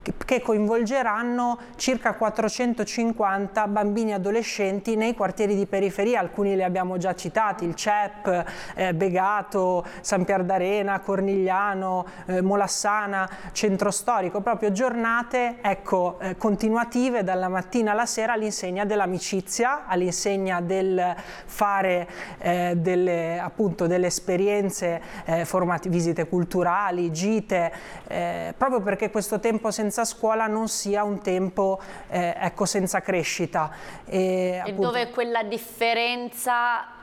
che coinvolgeranno circa 450 bambini e adolescenti nei quartieri di periferia. Alcuni li abbiamo già citati: il CEP, Begato, San Pier d'Arena, Cornigliano, Molassana, Centro Storico. Proprio giornate, ecco, continuative dalla mattina alla sera all'insegna dell'amicizia, all'insegna del fare delle esperienze formative, visite culturali, gite, proprio perché questo tempo senza scuola non sia un tempo ecco, senza crescita. E dove quella differenza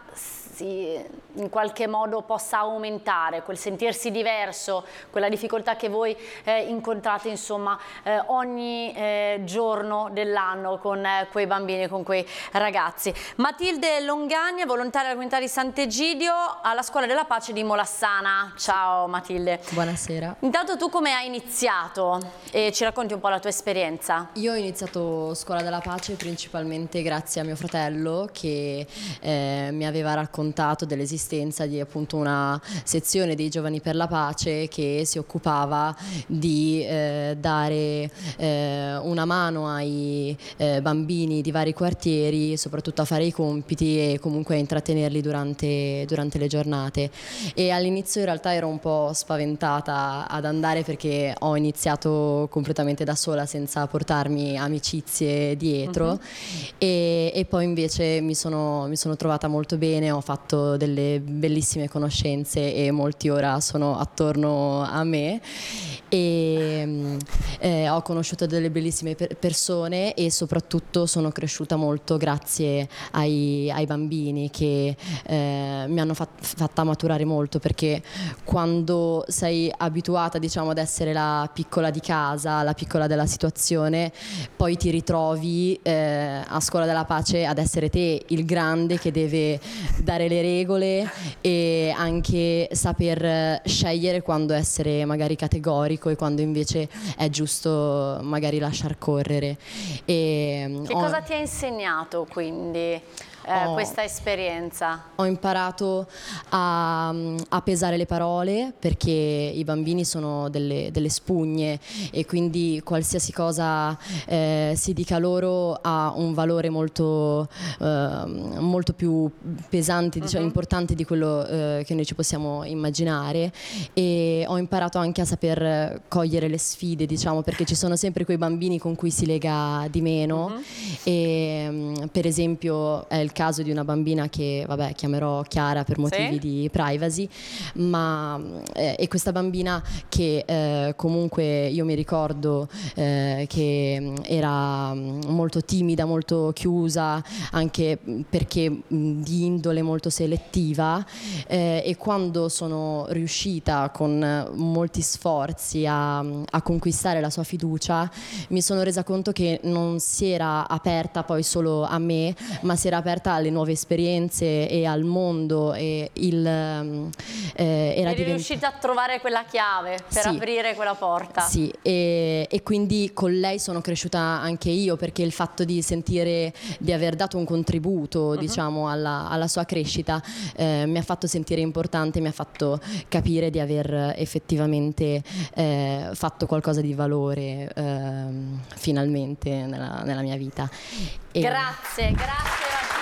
in qualche modo possa aumentare, quel sentirsi diverso, quella difficoltà che voi incontrate insomma ogni giorno dell'anno con quei bambini, con quei ragazzi. Matilde Longagna, volontaria della comunità di Sant'Egidio alla Scuola della Pace di Molassana. Ciao Matilde. Buonasera. Intanto tu come hai iniziato? E ci racconti un po' la tua esperienza? Io ho iniziato Scuola della Pace principalmente grazie a mio fratello, che mi aveva raccontato dell'esistenza di appunto una sezione dei Giovani per la Pace che si occupava di dare una mano ai bambini di vari quartieri, soprattutto a fare i compiti e comunque a intrattenerli durante le giornate. E all'inizio in realtà ero un po' spaventata ad andare perché ho iniziato completamente da sola senza portarmi amicizie dietro, e poi invece mi sono trovata molto bene, ho fatto delle bellissime conoscenze e molti ora sono attorno a me e ho conosciuto delle bellissime persone e soprattutto sono cresciuta molto grazie ai bambini che mi hanno fatta maturare molto, perché quando sei abituata, diciamo, ad essere la piccola di casa, la piccola della situazione, poi ti ritrovi a Scuola della Pace ad essere te il grande che deve dare le regole e anche saper scegliere quando essere magari categorico e quando invece è giusto magari lasciar correre. Che cosa ti ha insegnato quindi questa esperienza? Ho imparato a pesare le parole, perché i bambini sono delle spugne e quindi qualsiasi cosa si dica loro ha un valore molto più pesante, diciamo, importante di quello che noi ci possiamo immaginare. E ho imparato anche a saper cogliere le sfide, diciamo, perché ci sono sempre quei bambini con cui si lega di meno e per esempio è il caso di una bambina che, vabbè, chiamerò Chiara per motivi di privacy, ma è questa bambina che comunque io mi ricordo che era molto timida, molto chiusa, anche perché di indole molto selettiva, e quando sono riuscita con molti sforzi a conquistare la sua fiducia, mi sono resa conto che non si era aperta poi solo a me, ma si era aperta alle nuove esperienze e al mondo, e eri riuscita a trovare quella chiave per aprire quella porta. Sì, e quindi con lei sono cresciuta anche io, perché il fatto di sentire di aver dato un contributo, diciamo, alla sua crescita mi ha fatto sentire importante, mi ha fatto capire di aver effettivamente fatto qualcosa di valore finalmente nella mia vita. Grazie Matilde.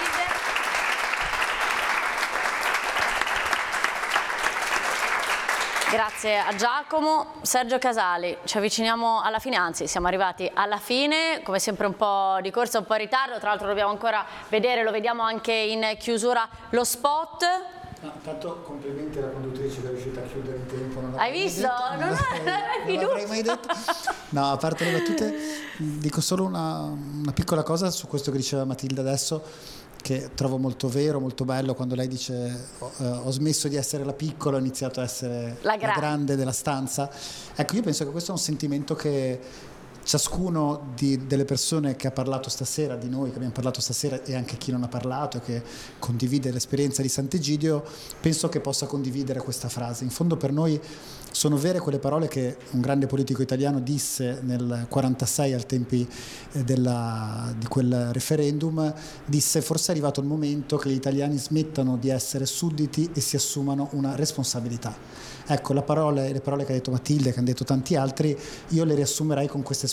Grazie a Giacomo. Sergio Casali, ci avviciniamo alla fine, anzi siamo arrivati alla fine, come sempre un po' di corsa, un po' in ritardo, tra l'altro dobbiamo ancora vedere, lo vediamo anche in chiusura, lo spot. Intanto complimenti alla conduttrice che è riuscita a chiudere in tempo. Hai visto? Non l'avrei mai detto. No, a parte le battute, dico solo una piccola cosa su questo che diceva Matilde adesso, che trovo molto vero, molto bello, quando lei dice ho smesso di essere la piccola, ho iniziato a essere la grande della stanza. Ecco, io penso che questo è un sentimento che ciascuno delle persone che ha parlato stasera, di noi che abbiamo parlato stasera, e anche chi non ha parlato, che condivide l'esperienza di Sant'Egidio, penso che possa condividere questa frase. In fondo per noi sono vere quelle parole che un grande politico italiano disse nel 46 al tempi di quel referendum, disse: forse è arrivato il momento che gli italiani smettano di essere sudditi e si assumano una responsabilità. Ecco, le parole che ha detto Matilde, che hanno detto tanti altri, io le riassumerei con questa